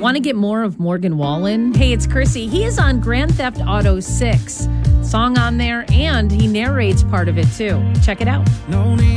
Want to get more of Morgan Wallen? Hey, it's Chrissy. He is on Grand Theft Auto 6. Song on there, and he narrates part of it too. Check it out. No need